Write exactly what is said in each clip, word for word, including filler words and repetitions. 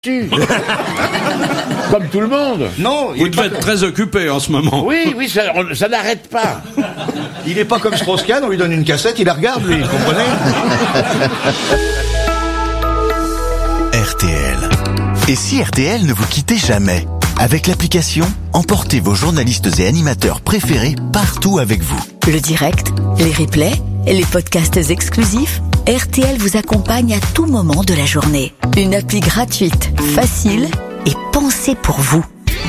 Comme tout le monde. Non, vous devez être très occupé en ce moment. Oui, oui, ça, on, ça n'arrête pas. Il est pas comme Strauss-Kahn, on lui donne une cassette, il la regarde, lui, vous comprenez? R T L. Et si R T L ne vous quittait jamais? Avec l'application, emportez vos journalistes et animateurs préférés partout avec vous. Le direct, les replays, les podcasts exclusifs, R T L vous accompagne à tout moment de la journée. Une appli gratuite, facile et pensée pour vous.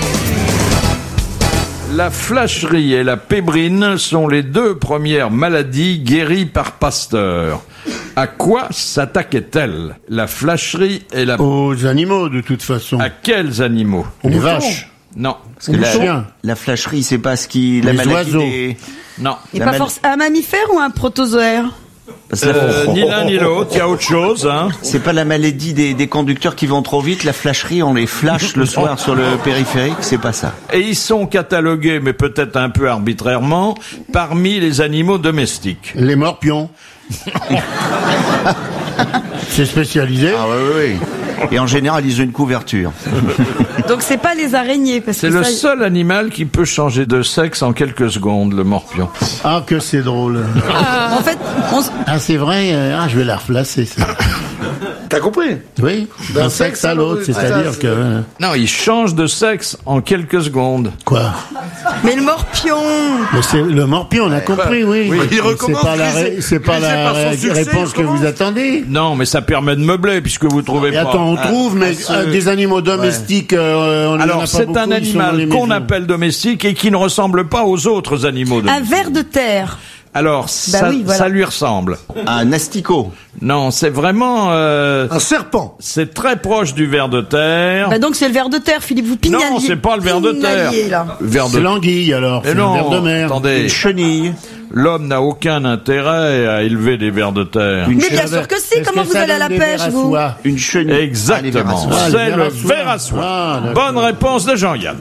La flacherie et la pébrine sont les deux premières maladies guéries par Pasteur. À quoi s'attaquait-elle, la flacherie et la... Aux animaux, de toute façon. À quels animaux? Les vaches. Non. Parce que la, la flacherie, c'est pas ce qui... La Les maladie oiseaux. des... Non. Et La pas mal- forcément un mammifère ou un protozoaire? Euh, ni l'un ni l'autre, il y a autre chose, hein. C'est pas la maladie des, des conducteurs qui vont trop vite, la flacherie, on les flash le soir sur le périphérique, c'est pas ça. Et ils sont catalogués, mais peut-être un peu arbitrairement, parmi les animaux domestiques. Les morpions. C'est spécialisé. Ah oui, oui, oui. Et en général, ils ont une couverture. Donc c'est pas les araignées parce C'est que le ça... seul animal qui peut changer de sexe en quelques secondes, le morpion. Ah, que c'est drôle. En fait, on... s- Ah, c'est vrai. euh, Ah, je vais la replacer, ça. T'as compris? Oui, d'un sexe à l'autre, c'est-à-dire que... euh, Non, il change de sexe en quelques secondes. Quoi? mais le morpion. Mais c'est le morpion, on a compris, oui. oui, il Mais recommence, C'est pas la, grisé- ré- c'est pas grisé la par son ré- succès, réponse il que vous recommence. attendez. Non, mais ça permet de meubler, puisque vous trouvez Et pas. attends, on Ah, trouve, mais ah, euh, ce- des animaux domestiques, euh, on en a Alors, pas c'est beaucoup, un ils sont dans animal les qu'on maisons. appelle domestique et qui ne ressemble pas aux autres animaux Un domestiques. ver de terre. Alors, ça, oui, voilà. ça lui ressemble. Un asticot. Non, c'est vraiment... euh, Un serpent. c'est très proche du ver de terre. Bah donc c'est le ver de terre, Philippe, vous pignaliez. Non, c'est pas le ver de terre. Pignaliez, là. Ver C'est de... l'anguille, alors. Mais C'est non, un ver de mer. attendez, Une chenille. l'homme n'a aucun intérêt à élever des vers de terre. Une Mais bien chenille. sûr que si, Est-ce comment que vous ça allez à la donne des pêche, vers à vous? soie? Une chenille. Exactement, Ah, les vers à soie. Ah, c'est le le ver à soie. ver à soie. Ah, d'accord. Bonne réponse de Jean-Yann.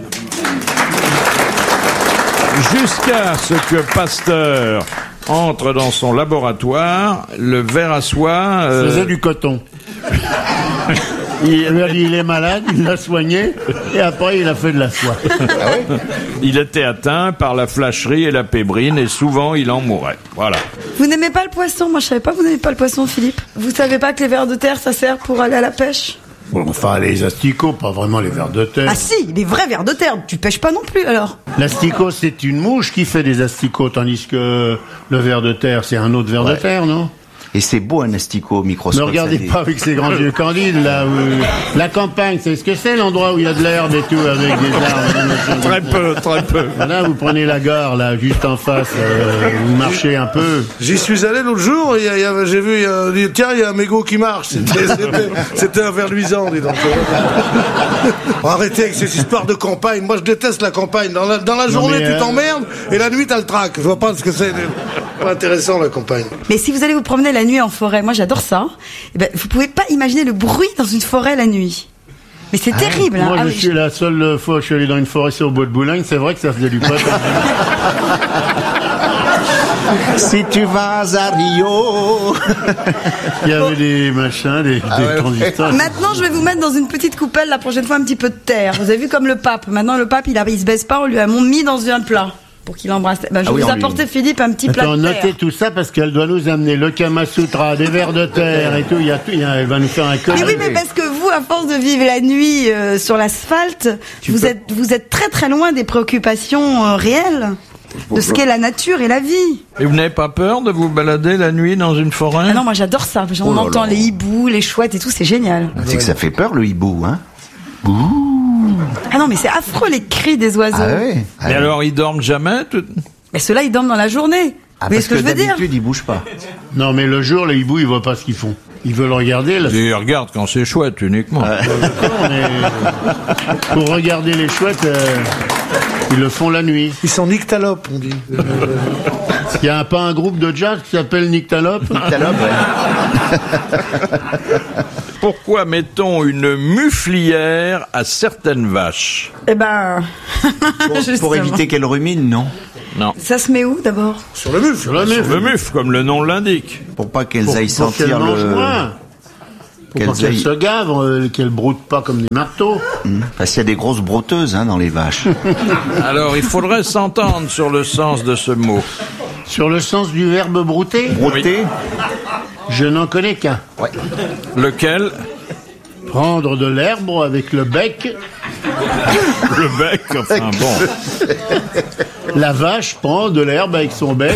Jusqu'à ce que Pasteur entre dans son laboratoire, le ver à soie... euh, faisait du coton. Il lui a dit il est malade, il l'a soigné, et après il a fait de la soie. il était atteint par la flacherie et la pébrine, et souvent il en mourait. Voilà. Vous n'aimez pas le poisson? Moi je savais pas que vous n'aimez pas le poisson, Philippe. Vous savez pas que les vers de terre ça sert pour aller à la pêche? Bon, enfin, les asticots, pas vraiment les vers de terre. Ah si, les vrais vers de terre, tu pêches pas non plus alors. L'asticot, c'est une mouche qui fait des asticots, tandis que le ver de terre, c'est un autre ver de Ouais. terre, non? Et c'est beau un asticot au Ne microscope. regardez ça, des- pas avec ces grands yeux candides, là. Où... La campagne, c'est ce que c'est, l'endroit où il y a de l'herbe et tout, avec des arbres. Très peu, très peu. Voilà, vous prenez la gare, là, juste en face, euh, vous marchez un peu. J'y suis allé l'autre jour, et il y a- il y a- j'ai vu, il y a- il y a- tiens, il y a un mégot qui marche. C'était, c'était, c'était un ver luisant, dis donc. Arrêtez avec ces histoires de campagne. Moi, je déteste la campagne. Dans la, dans la journée, mais, tu euh, t'emmerdes, et la nuit, t'as le trac. Je vois pas ce que c'est. Pas intéressant, la campagne. Mais si vous allez vous promener la nuit en forêt, moi j'adore ça. Eh ben, vous pouvez pas imaginer le bruit dans une forêt la nuit. Mais c'est terrible. hein. Moi, Ah je oui, suis la seule fois que je suis allé dans une forêt sur le bois de Boulogne, c'est vrai que ça faisait du pote. Si tu vas à Rio. Il y avait des machins, des, Ah des ouais, transistors. Maintenant, je vais vous mettre dans une petite coupelle la prochaine fois un petit peu de terre. Vous avez vu comme le pape. Maintenant, le pape, il, a, il se baisse pas, on lui a mis dans un plat pour qu'il embrasse. Ben, je Ah vais oui, vous on lui- apporter, Philippe, un petit plat Attends, de terre. notez tout ça parce qu'elle doit nous amener le Kama Sutra, des vers de terre et tout. Il y a tout. il y a- elle va nous faire un Mais collier. oui, mais parce que vous, à force de vivre la nuit euh, sur l'asphalte, vous peux- êtes, vous êtes très très loin des préoccupations euh, réelles de ce qu'est la nature et la vie. Et vous n'avez pas peur de vous balader la nuit dans une forêt? Ah non, moi j'adore ça. On Oh là entend là. les hiboux, les chouettes et tout, c'est génial. C'est que ça fait peur, le hibou, hein. Ah non, mais c'est affreux les cris des oiseaux. Ah ouais. Ah Mais ouais. alors ils dorment jamais tout... Mais ceux-là, ils dorment dans la journée. Ah, vous voyez parce ce que, que je veux dire? d'habitude, ils bougent pas. Non, mais le jour, les hiboux, ils voient pas ce qu'ils font. Ils veulent regarder. Là. Ils regardent quand c'est chouette uniquement. D'accord, mais pour regarder les chouettes, euh, ils le font la nuit. Ils sont nyctalopes, on dit. Il y a un, pas un groupe de jazz qui s'appelle Nyctalope. Nyctalope, ouais. Pourquoi mettons une muflière à certaines vaches? Eh ben, Pour, pour justement. éviter qu'elles ruminent, non. Non. Ça se met où d'abord? Sur le mufle. Sur la mufle. Le mufle, comme le nom l'indique. Pour pas qu'elles Pour, aillent pour qu'elle sentir mange le. moins. Pour Qu'elles pas qu'elles aillent- se gavent, euh, qu'elles broutent pas comme des marteaux. Mmh. Parce qu'il y a des grosses brouteuses hein, dans les vaches. Alors, il faudrait s'entendre sur le sens de ce mot. Sur le sens du verbe brouter, Brouter, je n'en connais qu'un. Lequel? Prendre de l'herbe avec le bec. Le bec, enfin bon. La vache prend de l'herbe avec son bec.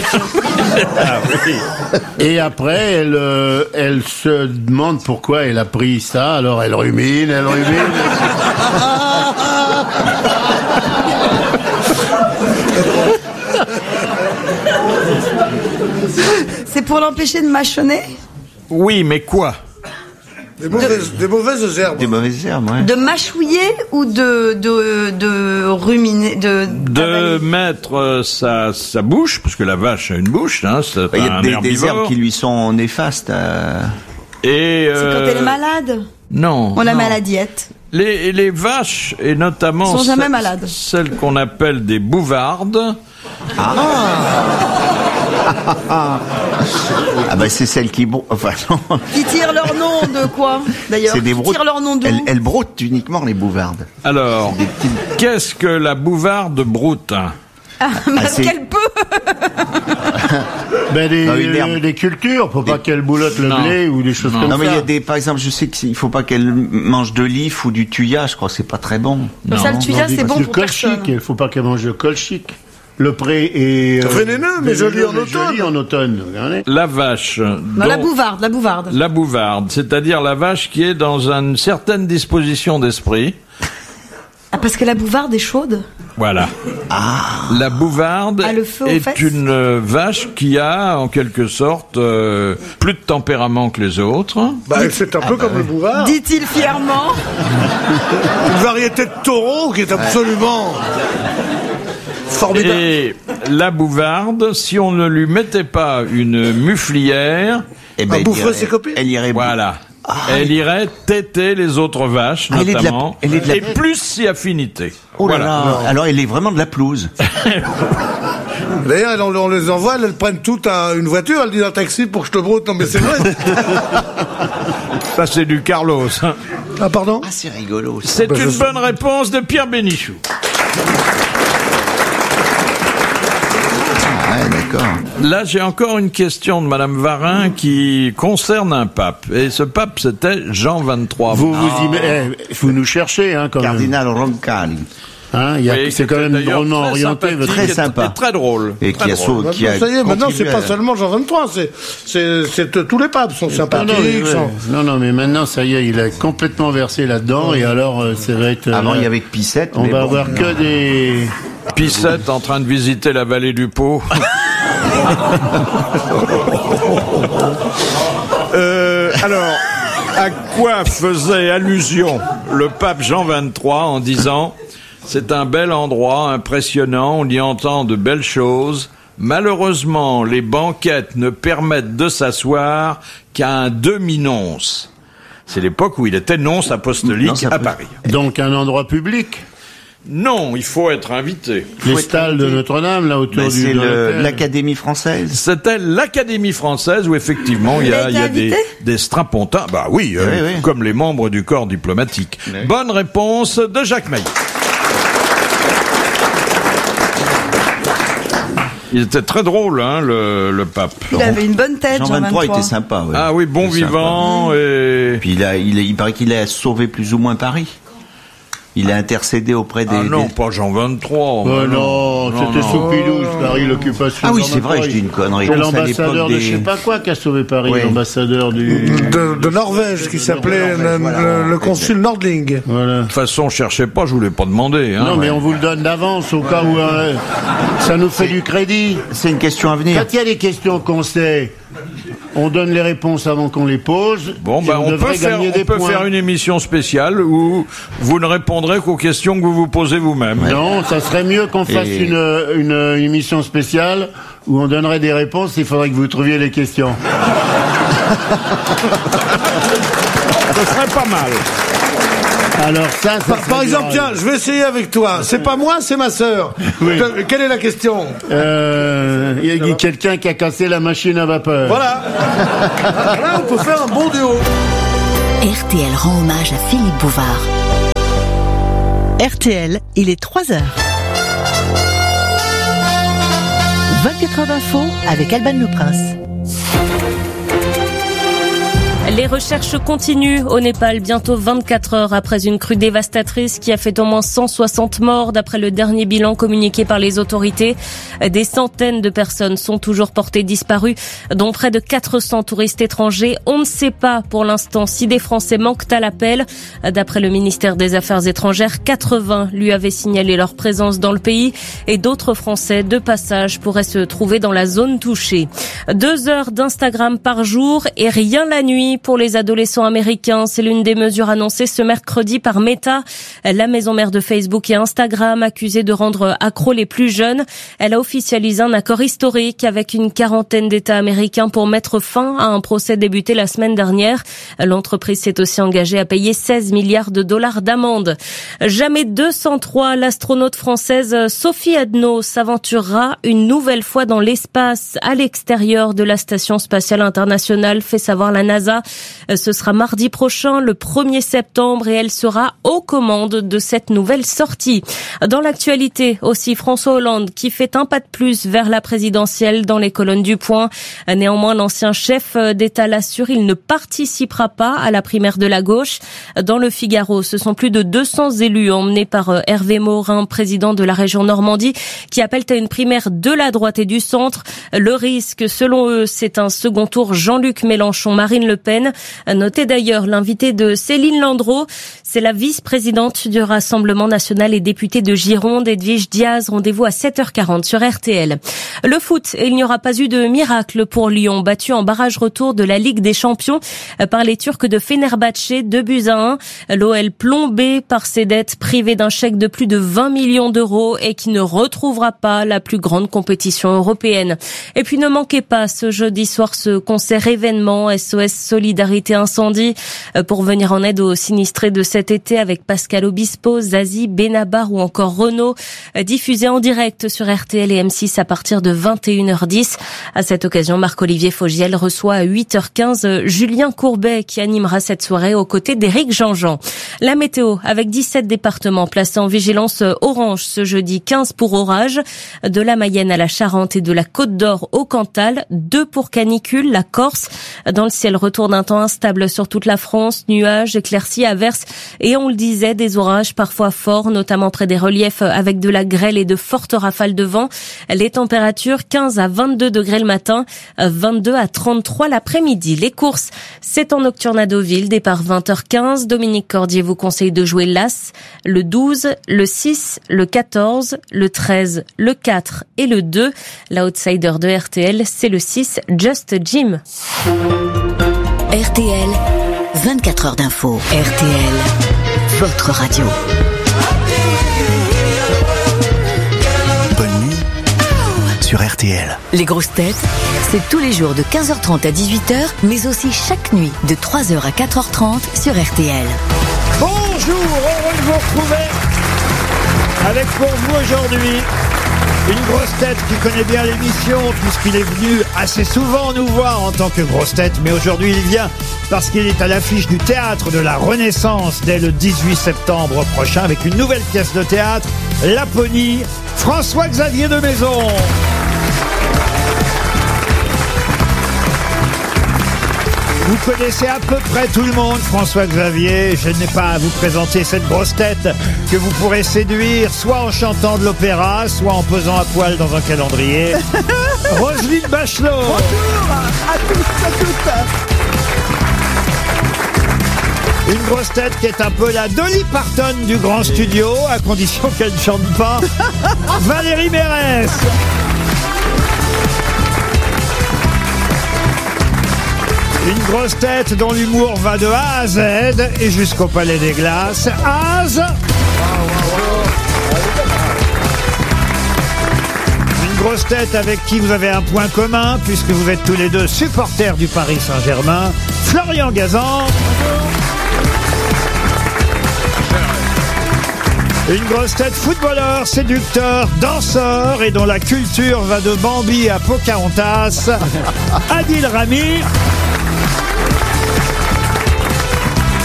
Et après, elle, euh, elle se demande pourquoi elle a pris ça. Alors elle rumine, elle rumine. C'est pour l'empêcher de mâchonner? Oui, mais quoi? Des mauvaises, des mauvaises herbes. des mauvaises herbes, ouais. De mâchouiller ou de, de, de ruminer, de, De avaler? mettre euh, sa, sa bouche, parce que la vache a une bouche, hein, c'est Il y a un des, des herbivore. herbes qui lui sont néfastes. euh. Et, C'est euh, quand elle est malade. Non. On la non. met à la diète. Les, les vaches, et notamment Sont jamais celles- malades. celles qu'on appelle des bouvardes, Ah bah c'est celle qui brou- enfin non, Qui tirent leur nom de quoi, d'ailleurs? c'est des Qui broutes. tirent leur nom d'où? Elles, elles broutent uniquement les bouvardes. alors, qu'est-ce que la bouvarde broute? Ah, parce c'est- qu'elle peut. Ben des, Ah, une herbe. euh, des cultures, pour pas qu'elle boulotte le Non. blé ou des choses Non. comme Non mais ça. il y a des, par exemple, je sais qu'il faut pas qu'elle mange de l'if ou du tuya, je crois que c'est pas très bon. Comme ça, le tuya, c'est bon Du pour colchique, personne. il faut pas qu'elle mange de colchique. Le pré est... euh, Vénéneux, mais joli en mais automne. Joli en automne, regardez. La vache. Non, la dont- bouvarde, la bouvarde. La bouvarde, c'est-à-dire la vache qui est dans une certaine disposition d'esprit. Ah, parce que la bouvarde est chaude. Voilà. La bouvarde Ah, le feu aux est fesses. une euh, vache qui a, en quelque sorte, euh, plus de tempérament que les autres. Bah, c'est un peu comme le bouvard. Dit-il fièrement. Une variété de taureau qui est absolument formidable. Et la bouvarde, si on ne lui mettait pas une muflière, Eh Ah, elle bouffer irait- ses copines. Elle irait. voilà. Elle irait téter les autres vaches, Ah, elle est de la- notamment, elle est de la- et plus si affinité. Oh là Voilà. là. Alors elle est vraiment de la pelouse. D'ailleurs, on, on les envoie, elles, elles prennent toutes à une voiture, elles disent un taxi pour que je te broute. Non, mais c'est vrai. Ça, c'est du Carlos. hein. Ah, pardon? Ah c'est rigolo. ça. C'est Bah, une je- bonne réponse de Pierre Bénichou. Ouais d'accord. Là, j'ai encore une question de Madame Varin qui concerne un pape. Et ce pape, c'était Jean vingt-trois. Vous, vous, y met- eh, vous nous cherchez, hein, quand même. Cardinal Roncalli. Hein, il y a- Oui, c'est quand même d'ailleurs drôlement très orienté. sympathique votre- Très et- sympa. et très drôle. Et Très qui a, drôle. sau- qui a Ça y est, maintenant, c'est contribué pas à- seulement Jean vingt-trois, c'est, c'est, c'est, euh, tous les papes sont Non, non, sympathiques. mais, sont- ouais. non, non, mais maintenant, ça y est, il a complètement versé là-dedans, et alors, euh, ça va être... euh, Avant là, il y avait que Pissette. on mais va bon, avoir non. que des... Pissette en train de visiter la vallée du Pô. Euh, alors, à quoi faisait allusion le pape Jean vingt-trois en disant « C'est un bel endroit, impressionnant, on y entend de belles choses. Malheureusement, les banquettes ne permettent de s'asseoir qu'à un demi-nonce. » C'est l'époque où il était nonce apostolique Nonce à apostolique. Paris. Donc, un endroit public. Non, il faut être invité. Les être stalles de invité. Notre-Dame, là, autour Ben, du... c'est de le- l'hôtel. l'Académie française. C'était l'Académie française où effectivement il y Il a a, été il y a des, invité des strapontins, bah oui, euh, Oui, oui. comme les membres du corps diplomatique. Oui. Bonne réponse de Jacques Maillet. Il était très drôle, hein, le, le pape. Il avait une bonne tête, Jean Jean vingt-trois vingt-trois. était sympa. Ouais. Ah oui, bon C'était sympa. vivant et... Puis il, a, il, a- il paraît qu'il a sauvé plus ou moins Paris. Il a intercédé auprès des. Ah non, des- pas Jean vingt-trois. Oh bah non, c'était non. sous Pidouze, Paris, l'occupation. Ah oui, de c'est vrai, je dis une connerie. C'est C'est à l'ambassadeur l'époque de des- je sais pas quoi qui a sauvé Paris, Oui. l'ambassadeur du... De, de Norvège, qui s'appelait le, le- le consul Nordling. Voilà. De toute façon, cherchez pas, je vous l'ai pas demandé. Hein, Non, mais ouais. on vous le donne d'avance au cas où euh, ça nous fait du crédit. C'est une question à venir. Quand il y a des questions qu'on sait, on donne les réponses avant qu'on les pose. Bon, et ben, on peut, devrait faire, gagner on des peut points. faire une émission spéciale où vous ne répondrez qu'aux questions que vous vous posez vous-même. Non, ça serait mieux qu'on fasse Et- une, une, une émission spéciale où on donnerait des réponses. Il faudrait que vous trouviez les questions. Ce serait pas mal. Alors ça, ça Par, serait par exemple, bien. tiens, je vais essayer avec toi. C'est pas moi, c'est ma sœur. Oui. Que- Quelle est la question? Euh, il y a quelqu'un qui a cassé la machine à vapeur. Voilà. Là, on peut faire un bon duo. R T L rend hommage à Philippe Bouvard. R T L, il est trois heures. vingt-quatre heures d'info avec Alban Le Prince. Les recherches continuent au Népal, bientôt vingt-quatre heures après une crue dévastatrice qui a fait au moins cent soixante morts d'après le dernier bilan communiqué par les autorités. Des centaines de personnes sont toujours portées disparues, dont près de quatre cents touristes étrangers. On ne sait pas pour l'instant si des Français manquent à l'appel. D'après le ministère des Affaires étrangères, quatre-vingts lui avaient signalé leur présence dans le pays et d'autres Français de passage pourraient se trouver dans la zone touchée. Deux heures d'Instagram par jour et rien la nuit pour les adolescents américains. C'est l'une des mesures annoncées ce mercredi par Meta, la maison mère de Facebook et Instagram, accusée de rendre accros les plus jeunes. Elle a officialisé un accord historique avec une quarantaine d'États américains pour mettre fin à un procès débuté la semaine dernière. L'entreprise s'est aussi engagée à payer seize milliards de dollars d'amende. Jamais deux cent trois, l'astronaute française Sophie Adno s'aventurera une nouvelle fois dans l'espace à l'extérieur de la Station spatiale internationale, fait savoir la NASA. Ce sera mardi prochain, le premier septembre, et elle sera aux commandes de cette nouvelle sortie. Dans l'actualité aussi, François Hollande qui fait un pas de plus vers la présidentielle dans les colonnes du Point. Néanmoins, l'ancien chef d'État l'assure, il ne participera pas à la primaire de la gauche. Dans le Figaro, ce sont plus de deux cents élus emmenés par Hervé Morin, président de la région Normandie, qui appellent à une primaire de la droite et du centre. Le risque, selon eux, c'est un second tour Jean-Luc Mélenchon, Marine Le Pen. Notez d'ailleurs l'invité de Céline Landreau, c'est la vice-présidente du Rassemblement national et députée de Gironde, Edwige Diaz. Rendez-vous à sept heures quarante sur R T L. Le foot, il n'y aura pas eu de miracle pour Lyon, battu en barrage retour de la Ligue des Champions par les Turcs de Fenerbahçe, deux buts à un. L'O L plombé par ses dettes, privé d'un chèque de plus de vingt millions d'euros et qui ne retrouvera pas la plus grande compétition européenne. Et puis ne manquez pas ce jeudi soir ce concert événement S O S Solidarité Incendie pour venir en aide aux sinistrés de cet été avec Pascal Obispo, Zazie, Benabar ou encore Renaud, diffusé en direct sur R T L et M six à partir de vingt et une heures dix. À cette occasion, Marc-Olivier Fogiel reçoit à huit heures quinze Julien Courbet qui animera cette soirée aux côtés d'Éric Jean-Jean. La météo avec dix-sept départements placés en vigilance orange ce jeudi, quinze pour orage, de la Mayenne à la Charente et de la Côte d'Or au Cantal, deux pour canicule, la Corse. Dans le ciel, retour d'un temps instable sur toute la France, nuages, éclaircies, averses et on le disait, des orages parfois forts, notamment près des reliefs avec de la grêle et de fortes rafales de vent. Les températures quinze à vingt-deux degrés le matin, vingt-deux à trente-trois l'après-midi. Les courses, c'est en nocturne à Deauville, départ vingt heures quinze. Dominique Cordier vous conseille de jouer l'As, le douze, le six, le quatorze, le treize, le quatre et le deux. L'outsider de R T L, c'est le six, Just Jim. R T L, vingt-quatre heures d'info. R T L, votre radio. Bonne nuit sur R T L. Les grosses têtes, c'est tous les jours de quinze heures trente à dix-huit heures, mais aussi chaque nuit de trois heures à quatre heures trente sur R T L. Bonjour, heureux de vous retrouver avec pour vous aujourd'hui une grosse tête qui connaît bien l'émission puisqu'il est venu assez souvent nous voir en tant que grosse tête, mais aujourd'hui il vient parce qu'il est à l'affiche du Théâtre de la Renaissance dès le dix-huit septembre prochain avec une nouvelle pièce de théâtre, Laponie, François-Xavier de Maison. Vous connaissez à peu près tout le monde, François-Xavier. Je n'ai pas à vous présenter cette grosse tête que vous pourrez séduire soit en chantant de l'opéra, soit en posant à poil dans un calendrier. Roselyne Bachelot. Bonjour à tous, à toutes. Une grosse tête qui est un peu la Dolly Parton du grand studio, à condition qu'elle ne chante pas. Valérie Mérès. Une grosse tête dont l'humour va de A à Z et jusqu'au Palais des Glaces. Az. Une grosse tête avec qui vous avez un point commun, puisque vous êtes tous les deux supporters du Paris Saint-Germain. Florian Gazan. Une grosse tête footballeur, séducteur, danseur et dont la culture va de Bambi à Pocahontas. Adil Rami.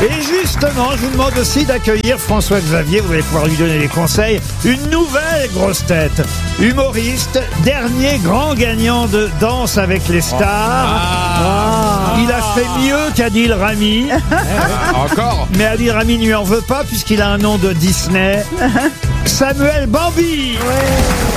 Et justement, je vous demande aussi d'accueillir François Xavier, vous allez pouvoir lui donner des conseils, une nouvelle grosse tête, humoriste, dernier grand gagnant de Danse avec les stars. Ah. Il a fait mieux qu'Adil Rami. Encore. Mais Adil Rami ne lui en veut pas puisqu'il a un nom de Disney. Samuel Bambi. Ouais.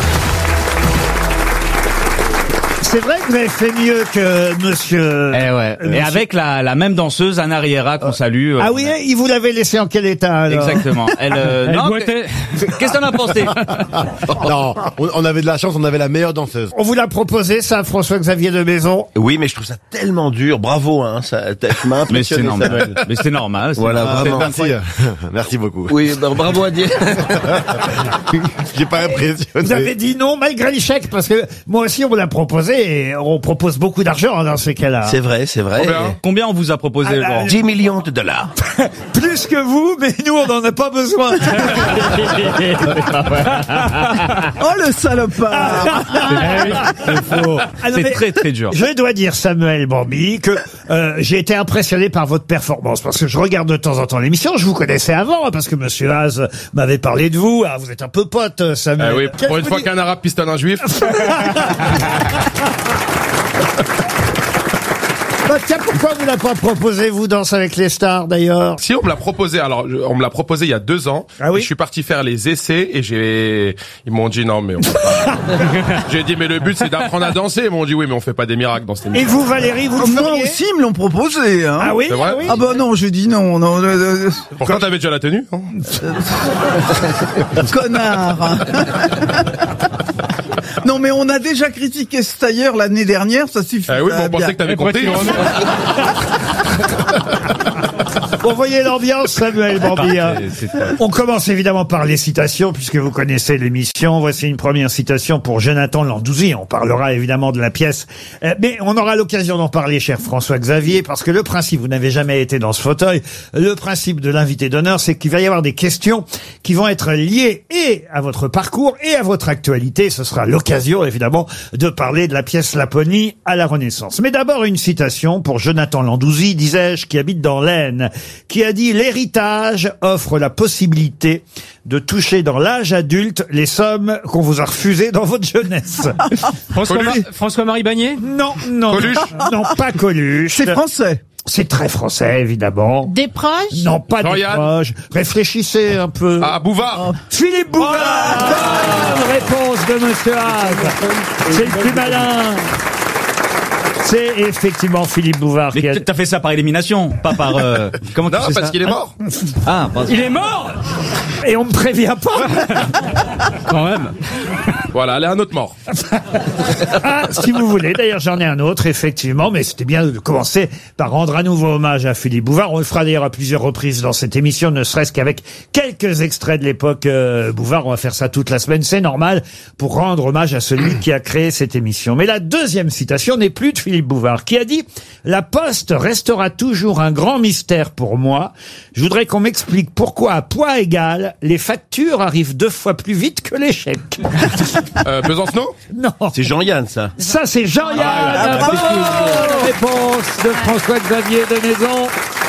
C'est vrai que vous avez fait mieux que monsieur... Eh ouais. monsieur... Et avec la, la même danseuse, Anna Riera, qu'on salue. Ah oui, il vous l'avait laissé en quel état, alors? Exactement. Elle, euh, Elle non, boitait. Qu'est-ce que t'en as pensé? Non, on, on avait de la chance, on avait la meilleure danseuse. On vous l'a proposé, ça, François-Xavier de Maison? Oui, mais je trouve ça tellement dur. Bravo, hein. Ça m'a impressionné. Mais c'est normal. Mais c'est normal. Voilà, Ah, vraiment. merci. Merci beaucoup. Oui, bah, bravo à Dieu. J'ai pas impressionné. Vous avez dit non malgré l'échec, parce que moi aussi, on me l'a proposé, et on propose beaucoup d'argent dans ces cas-là. C'est vrai, c'est vrai. Combien, Combien on vous a proposé, Ah, Laurent? dix millions de dollars. Plus que vous, mais nous, on n'en a pas besoin. Oh, le salopard. C'est faux. Ah, non, C'est mais très très dur. Je dois dire, Samuel Bambi, que euh, j'ai été impressionné par votre performance, parce que je regarde de temps en temps l'émission. Je vous connaissais avant, hein, parce que Monsieur Haas m'avait parlé de vous. Ah, vous êtes un peu pote, Samuel. Ah oui, Quel pour une vous fois dit- qu'un arabe pistonne un juif. Bah, tiens, pourquoi vous l'a pas proposé, vous, Danse avec les stars, d'ailleurs? Si, on me l'a proposé. Alors, je- on me l'a proposé il y a deux ans. Ah oui? Je suis parti faire les essais et j'ai, ils m'ont dit non, mais on peut pas. J'ai dit, mais le but, c'est d'apprendre à danser. Ils m'ont dit, oui, mais on fait pas des miracles dans cette Et émission. vous, Valérie, vous le Moi feriez? aussi, ils me l'ont proposé. Hein. Ah oui? C'est vrai? Ah oui? Ah bah non, je dis non, non, euh, euh, Pourquoi t'avais déjà la tenue? hein connard. Non mais on a déjà critiqué ce tailleur l'année dernière, ça suffit. Eh oui, ça mais va on pensait bien. que t'avais compté. Vous voyez l'ambiance, Samuel Bambi. hein. C'est- c'est top. On commence évidemment par les citations, puisque vous connaissez l'émission. Voici une première citation pour Jonathan Landouzy. On parlera évidemment de la pièce. Euh, mais on aura l'occasion d'en parler, cher François-Xavier, parce que le principe, vous n'avez jamais été dans ce fauteuil, le principe de l'invité d'honneur, c'est qu'il va y avoir des questions qui vont être liées et à votre parcours et à votre actualité. Ce sera l'occasion, évidemment, de parler de la pièce Laponie à la Renaissance. Mais d'abord, une citation pour Jonathan Landouzy, disais-je, qui habite dans l'Aisne, qui a dit « L'héritage offre la possibilité de toucher dans l'âge adulte les sommes qu'on vous a refusées dans votre jeunesse. » François- François-Marie Bagné? Non, non. Coluche? Non, pas Coluche. C'est français. C'est très français, évidemment. Des proches? Non, pas des Jean-Yann? proches. Réfléchissez un peu. Ah, Bouvard. Philippe Bouvard. Bonne réponse de Monsieur Haas. C'est le plus malin. C'est effectivement Philippe Bouvard qui a... Mais t'as fait ça par élimination, pas par... Euh... Comment tu Non, sais parce ça qu'il est mort. Ah, pardon. Il est mort? Et on me prévient pas. Quand même. Voilà, allez, un autre mort. Ah, si vous voulez. D'ailleurs, j'en ai un autre, effectivement, mais c'était bien de commencer par rendre à nouveau hommage à Philippe Bouvard. On le fera d'ailleurs à plusieurs reprises dans cette émission, ne serait-ce qu'avec quelques extraits de l'époque euh, Bouvard. On va faire ça toute la semaine, c'est normal, pour rendre hommage à celui qui a créé cette émission. Mais la deuxième citation n'est plus de Philippe Bouvard, qui a dit « La Poste restera toujours un grand mystère pour moi. Je voudrais qu'on m'explique pourquoi, à poids égal, les factures arrivent deux fois plus vite que les chèques. » Euh, Besancenot? Non. C'est Jean-Yann, ça. Ça, c'est Jean-Yann. Ah, Bonne réponse de François-Xavier de Maison.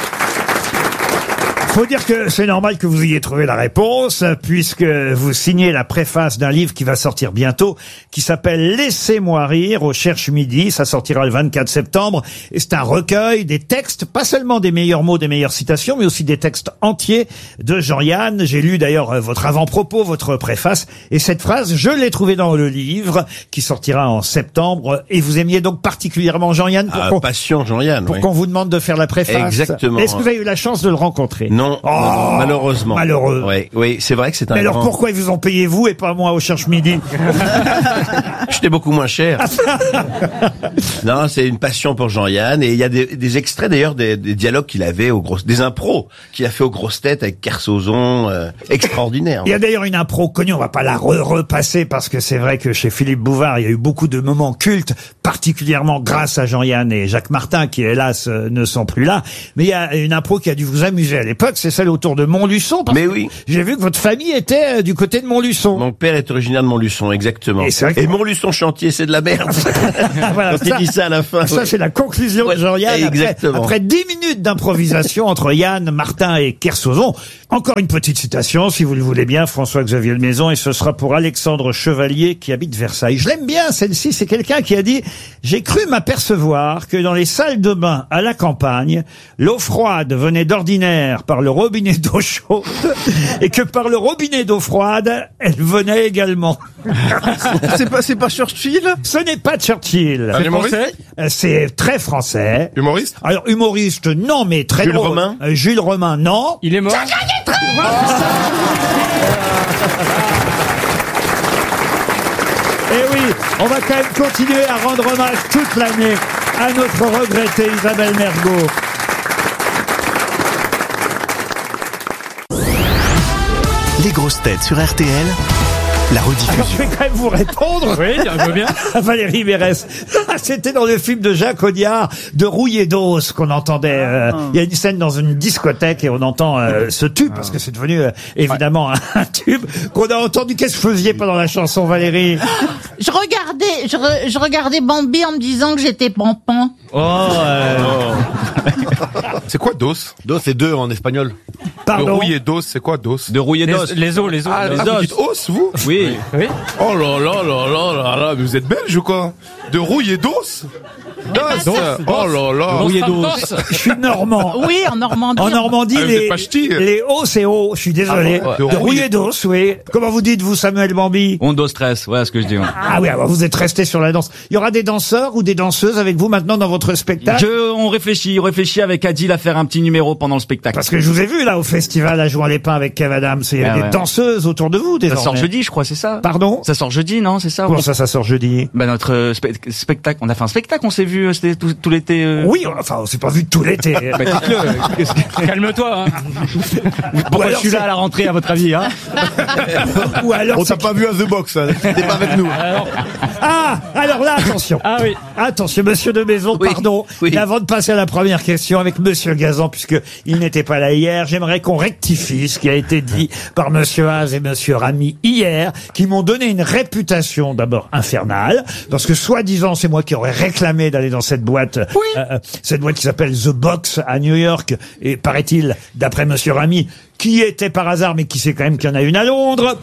Faut dire que c'est normal que vous ayez trouvé la réponse, puisque vous signez la préface d'un livre qui va sortir bientôt, qui s'appelle « Laissez-moi rire » au Cherche Midi. Ça sortira le vingt-quatre septembre. Et c'est un recueil des textes, pas seulement des meilleurs mots, des meilleures citations, mais aussi des textes entiers de Jean-Yann. J'ai lu d'ailleurs votre avant-propos, votre préface. Et cette phrase, je l'ai trouvée dans le livre, qui sortira en septembre. Et vous aimiez donc particulièrement Jean-Yann pour Ah, qu'on passion Jean-Yann. pour oui. qu'on vous demande de faire la préface. Exactement. Est-ce que vous avez eu la chance de le rencontrer? Non, Oh, non, malheureusement. malheureux. Oui, oui, c'est vrai que c'est un Mais alors grand... pourquoi ils vous ont payé vous et pas moi au Cherche Midi? J'étais beaucoup moins cher. Non, c'est une passion pour Jean-Yann. Et il y a des, des extraits d'ailleurs des, des dialogues qu'il avait aux grosses, des impros qu'il a fait aux grosses têtes avec Kersozon, euh, extraordinaire. Il y a d'ailleurs une impro connue, on va pas la re repasser parce que c'est vrai que chez Philippe Bouvard, il y a eu beaucoup de moments cultes, particulièrement grâce à Jean-Yann et Jacques Martin qui hélas euh, ne sont plus là. Mais il y a une impro qui a dû vous amuser à l'époque. crois que c'est celle autour de Montluçon. Parce Mais que oui. J'ai vu que votre famille était euh, du côté de Montluçon. Mon père est originaire de Montluçon, exactement. Et Et, c'est vrai que- Montluçon chantier, c'est de la merde. Voilà, Quand il dit ça à la fin. Ça, ouais. c'est la conclusion Ouais, de Jean-Yann. Après, exactement. après dix minutes d'improvisation entre Yann, Martin et Kersozon. Encore une petite citation, si vous le voulez bien, François-Xavier de Maison, et ce sera pour Alexandre Chevalier qui habite Versailles. Je l'aime bien, celle-ci. C'est quelqu'un qui a dit « J'ai cru m'apercevoir que dans les salles de bain à la campagne, l'eau froide venait d'ordinaire par le robinet d'eau chaude et que par le robinet d'eau froide, elle venait également. » C'est pas, c'est pas Churchill? Ce n'est pas Churchill. Un humoriste Euh, C'est très français. Humoriste Alors, humoriste, non, mais très Jules drôle. Romain Euh, Jules Romain, non. Il est mort. Eh oui, on va quand même continuer à rendre hommage toute l'année à notre regrettée Isabelle Mergo. Les grosses têtes sur R T L, la Alors, je rediffusion. vais quand même vous répondre. Oui, je veux bien. Valérie Mérès. C'était dans le film de Jacques Audiard, de Rouillé d'os, qu'on entendait. euh, Il y a une scène dans une discothèque et on entend euh, ce tube, parce que c'est devenu euh, évidemment un, un tube qu'on a entendu. Qu'est-ce que vous faisiez pendant la chanson, Valérie? Je regardais, je, re- je regardais Bambi en me disant que j'étais pampan. Oh, euh, C'est quoi dos? Dos, c'est deux en espagnol. De Pardon. rouille et dos, c'est quoi dos? de rouiller Les, d'os. les os, les os. Ah, les ah, os. vous dites os, vous? Oui. Oui. Oh là là là là là là, mais vous êtes belge ou quoi? De rouille et dos? Dos. Oh là là. Rouillé d'os. Je suis normand. Oui, en Normandie. En Normandie, Ah, vous êtes les, pas ch'ti. les hauts, c'est haut. Je suis désolé. Ah, ouais. De De Rouillé d'os, oui. Comment vous dites, vous, Samuel Bambi? On dos stress, voilà ce que je dis. ouais. Ah oui, alors vous êtes resté sur la danse. Il y aura des danseurs ou des danseuses avec vous maintenant dans votre spectacle? Je, on réfléchit, on réfléchit avec Adil à faire un petit numéro pendant le spectacle. Parce que je vous ai vu là au festival à Jouant les Pins avec Kev Adams. Il y avait Ah des ouais. danseuses autour de vous Ça désormais. sort jeudi, je crois, c'est ça? Pardon? Ça sort jeudi, non? C'est ça? Comment Oui. ça, ça sort jeudi? Bah, notre euh, spe- spectacle, on a fait un spectacle, on s'est vu, euh, c'était tout, tout l'été. euh. Oui, enfin, on s'est pas vu tout l'été. Bah, dites-le, euh, qu'est-ce que- Calme-toi. Hein. Pourquoi alors je suis c'est- là à la rentrée, à votre avis, hein? Ou alors On c'est- t'a pas vu à The Box, hein. T'es pas avec nous. Alors, Ah, alors là, attention. ah oui. Attention, monsieur de Maison, Oui, pardon. oui. Et avant de passer à la première question avec monsieur Gazan, puisque il n'était pas là hier, j'aimerais qu'on rectifie ce qui a été dit par monsieur Haas et monsieur Rami hier, qui m'ont donné une réputation d'abord infernale, parce que soi-disant, c'est moi qui aurais réclamé d'aller dans cette boîte, euh, euh, cette boîte qui s'appelle The Box à New York, et paraît-il, d'après monsieur Rami, qui était par hasard, mais qui sait quand même qu'il y en a une à Londres.